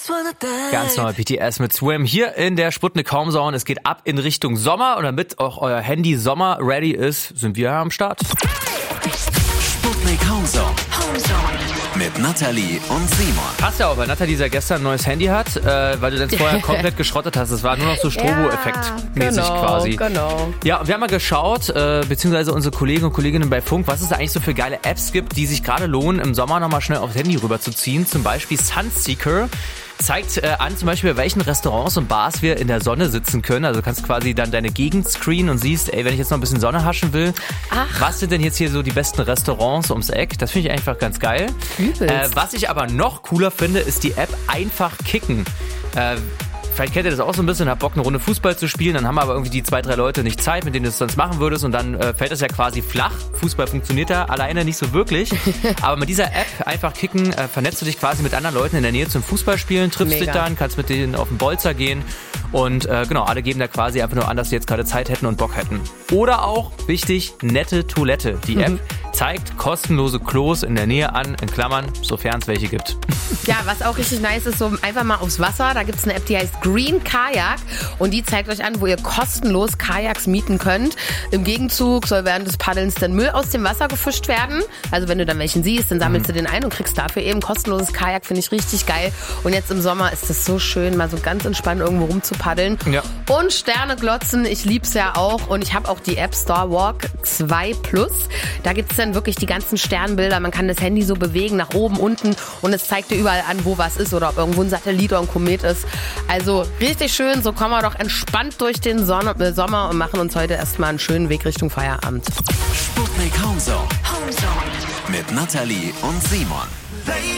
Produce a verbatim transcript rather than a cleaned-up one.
Ganz neu, B T S mit Swim hier in der Sputnik Homezone. Es geht ab in Richtung Sommer und damit auch euer Handy Sommer ready ist, sind wir am Start. Sputnik Homezone. Mit Nathalie und Simon. Passt ja auch, weil Nathalie seit gestern ein neues Handy hat, äh, weil du das vorher komplett geschrottet hast. Es war nur noch so Strobo-Effekt-mäßig ja, genau, quasi. Genau. Ja, und wir haben mal geschaut, äh, beziehungsweise unsere Kollegen und Kolleginnen bei Funk, was es da eigentlich so für geile Apps gibt, die sich gerade lohnen, im Sommer nochmal schnell aufs Handy rüberzuziehen. Zum Beispiel Sunseeker. Zeigt äh, an, zum Beispiel, bei welchen Restaurants und Bars wir in der Sonne sitzen können. Also du kannst quasi dann deine Gegend screenen und siehst, ey, wenn ich jetzt noch ein bisschen Sonne haschen will, Ach. was sind denn jetzt hier so die besten Restaurants ums Eck? Das finde ich einfach ganz geil. Äh, was ich aber noch cooler finde, ist die App Einfach Kicken. Äh, Vielleicht kennt ihr das auch so ein bisschen, habt Bock, eine Runde Fußball zu spielen, dann haben aber irgendwie die zwei, drei Leute nicht Zeit, mit denen du es sonst machen würdest und dann äh, fällt das ja quasi flach. Fußball funktioniert da alleine nicht so wirklich. Aber mit dieser App Einfach Kicken äh, vernetzt du dich quasi mit anderen Leuten in der Nähe zum Fußballspielen, triffst Mega. dich dann, kannst mit denen auf den Bolzer gehen und äh, genau, alle geben da quasi einfach nur an, dass sie jetzt gerade Zeit hätten und Bock hätten. Oder auch, wichtig, nette Toilette. Die mhm. App zeigt kostenlose Klos in der Nähe an, in Klammern, sofern es welche gibt. Ja, was auch richtig nice ist, so einfach mal aufs Wasser. Da gibt es eine App, die heißt Green Kajak und die zeigt euch an, wo ihr kostenlos Kajaks mieten könnt. Im Gegenzug soll während des Paddelns dann Müll aus dem Wasser gefischt werden. Also wenn du dann welchen siehst, dann sammelst mhm. du den ein und kriegst dafür eben kostenloses Kajak. Finde ich richtig geil. Und jetzt im Sommer ist es so schön, mal so ganz entspannt irgendwo rumzupaddeln. Ja. Und Sterne glotzen, ich lieb's ja auch. Und ich habe auch die App Starwalk zwei Plus. Da gibt's dann wirklich die ganzen Sternbilder. Man kann das Handy so bewegen, nach oben, unten und es zeigt dir überall an, wo was ist oder ob irgendwo ein Satellit oder ein Komet ist. Also richtig schön, so kommen wir doch entspannt durch den Sonne, äh, Sommer und machen uns heute erstmal einen schönen Weg Richtung Feierabend. Sputnik Homezone. Homezone. Mit Nathalie und Simon.